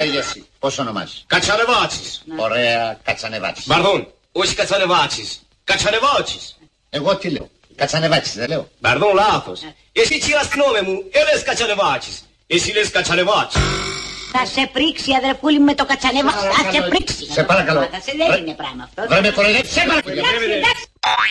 Λέγεσαι. Πώς ονομάζεις? Κατσανεβάτσης. Ωραία, Κατσανεβάτσης. Μπαρδόν, όχι Κατσανεβάτσης. Κατσανεβάτσης. Εγώ τι λέω? Κατσανεβάτσης δεν λέω? Μπαρδόν, λάθος. Εσύ τσίρας γνώμη μου, έλες Κατσανεβάτσης. Εσύ λες Κατσανεβάτσης. Θα σε πρίξει, αδερφούλη μου, με το Κατσανεβάτσι. Θα σε πρίξει. Σε παρακαλώ. Δεν είναι πράγμα αυτό. Βρε με κοροϊδεύεις. Σε παρακαλώ. Εντάξει.